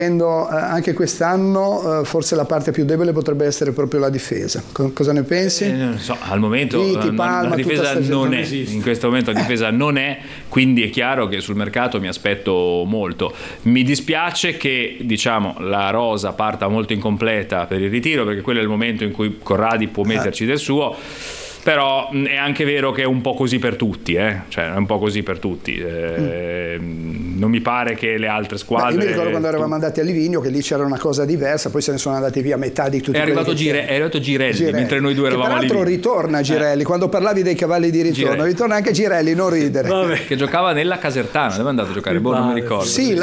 Anche quest'anno forse la parte più debole potrebbe essere proprio la difesa. Cosa ne pensi? Non so, al momento Palma, la difesa non è, in questo momento la difesa non è, quindi è chiaro che sul mercato mi aspetto molto. Mi dispiace che, diciamo, la rosa parta molto incompleta per il ritiro, perché quello è il momento in cui Corradi può metterci del suo. Però è anche vero che è un po' così per tutti, cioè è un po' così per tutti. Non mi pare che le altre squadre. Io mi ricordo quando eravamo andati a Livigno che lì c'era una cosa diversa, poi se ne sono andati via metà di tutti. È arrivato Girelli, mentre noi due eravamo lì. Peraltro ritorna Girelli, quando parlavi dei cavalli di ritorno, ritorna anche Girelli, non ridere. Vabbè. Che giocava nella Casertana, dove è andato a giocare? Non mi ricordo. Sì,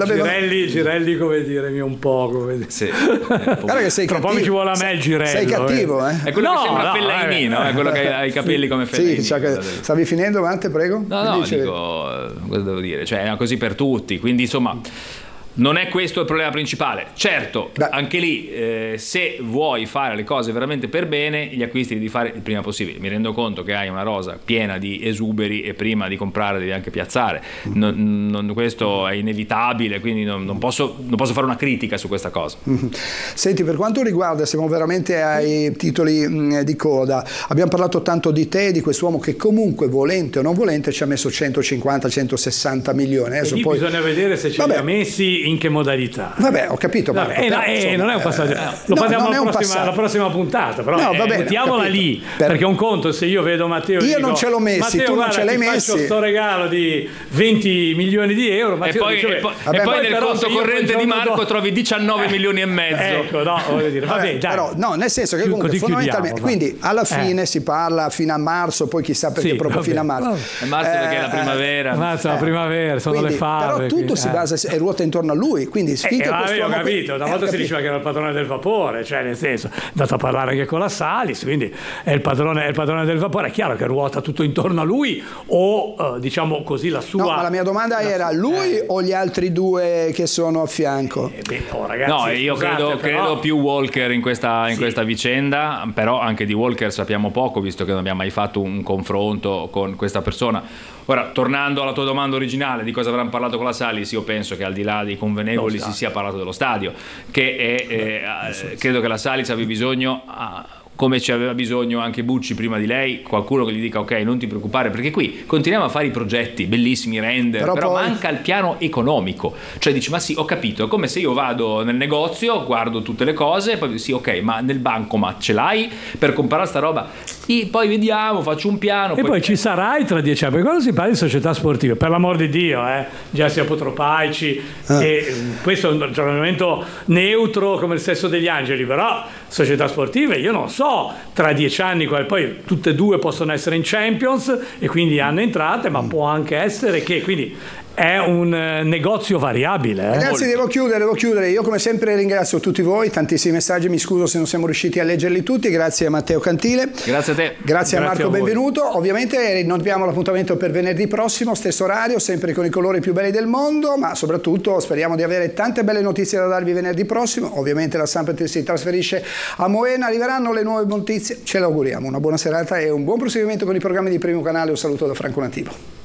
Girelli, come dire, un po', come dire. Sì. Guarda che sei tra cattivo. poco ci vuole a me il Girelli. Sei cattivo, È quello che sembra Fellaini, no? È quello che ha i capelli come Fellaini. Sì, stavi finendo, Mante, prego? No, dico, cosa devo dire? Cioè, è così per tutti, quindi insomma non è questo il problema principale. Certo, anche lì se vuoi fare le cose veramente per bene, gli acquisti li devi fare il prima possibile. Mi rendo conto che hai una rosa piena di esuberi e prima di comprare devi anche piazzare. Questo è inevitabile, quindi non posso fare una critica su questa cosa. Senti, per quanto riguarda, siamo veramente ai titoli di coda, abbiamo parlato tanto di te, di quest'uomo che comunque volente o non volente ci ha messo 150-160 milioni. Adesso poi bisogna vedere se ce li ha messi in che modalità. Vabbè, ho capito. Non è un passaggio. Lo parliamo alla prossima puntata, però mettiamola lì. Perché un conto, se io vedo Matteo. Io non ce l'ho messi, Matteo, tu non ce l'hai messi. Faccio sto regalo di 20 milioni di euro. Matteo e poi nel conto corrente di Marco trovi 19 milioni e mezzo. Ecco, no, voglio dire. Vabbè, dai. Però, no, nel senso che comunque fondamentalmente. Quindi alla fine si parla fino a marzo, poi chissà perché proprio fino a marzo. Marzo perché è la primavera. Marzo è la primavera, sono le fave. Però tutto si basa e ruota intorno a lui, quindi finché ho capito, una volta si diceva che era il padrone del vapore, cioè nel senso, è andato a parlare anche con la Salis, quindi è il padrone del vapore. È chiaro che ruota tutto intorno a lui o diciamo così la sua. No, ma la mia domanda era lui o gli altri due che sono a fianco? Ragazzi, no, io credo più Walker in questa vicenda, però anche di Walker sappiamo poco, visto che non abbiamo mai fatto un confronto con questa persona. Ora, tornando alla tua domanda originale di cosa avranno parlato con la Salis, io penso che al di là dei convenevoli si sia parlato dello stadio, che credo che la Salis abbia bisogno, come ci aveva bisogno anche Bucci prima di lei, qualcuno che gli dica ok, non ti preoccupare, perché qui continuiamo a fare i progetti bellissimi, render, però manca il piano economico. Cioè dici, ma sì, ho capito, è come se io vado nel negozio, guardo tutte le cose, poi sì, ok, ma nel bancomat ce l'hai per comprare sta roba? Poi vediamo, faccio un piano. E poi ci sarai tra 10 anni, perché quando si parla di società sportive, per l'amor di Dio, già sia Potropaici, e questo è un ragionamento neutro come il sesso degli angeli, però società sportive, io non so, tra 10 anni, poi tutte e due possono essere in Champions e quindi hanno entrate, ma può anche essere che, quindi è un negozio variabile. Ragazzi, devo chiudere. Io come sempre ringrazio tutti voi, tantissimi messaggi, mi scuso se non siamo riusciti a leggerli tutti. Grazie a Matteo Cantile. Grazie a te. Grazie a Marco, benvenuto. Ovviamente rinnoviamo l'appuntamento per venerdì prossimo, stesso orario, sempre con i colori più belli del mondo, ma soprattutto speriamo di avere tante belle notizie da darvi venerdì prossimo. Ovviamente la Samp si trasferisce a Moena, arriveranno le nuove notizie, ce le auguriamo. Una buona serata e un buon proseguimento con i programmi di Primo Canale. Un saluto da Franco Nativo.